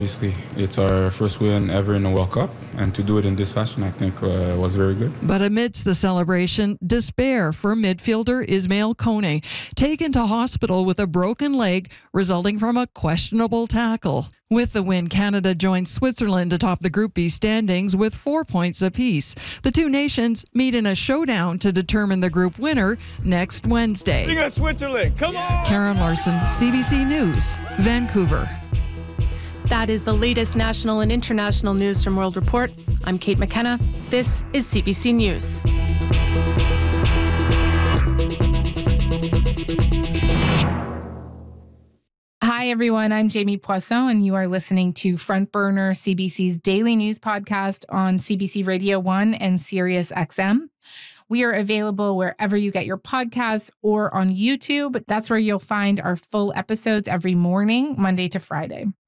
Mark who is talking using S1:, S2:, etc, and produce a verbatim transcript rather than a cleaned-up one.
S1: Obviously, it's our first win ever in a World Cup, and to do it in this fashion, I think, uh, was very good.
S2: But amidst the celebration, despair for midfielder Ismail Kone, taken to hospital with a broken leg resulting from a questionable tackle. With the win, Canada joins Switzerland atop the Group B standings with four points apiece. The two nations meet in a showdown to determine the group winner next Wednesday.
S3: Bring us Switzerland, come on!
S2: Karen Larson, C B C News, Vancouver.
S4: That is the latest national and international news from World Report. I'm Kate McKenna. This is C B C News.
S5: Hi, everyone. I'm Jamie Poisson, and you are listening to Front Burner, C B C's daily news podcast on C B C Radio one and Sirius X M. We are available wherever you get your podcasts or on YouTube. That's where you'll find our full episodes every morning, Monday to Friday.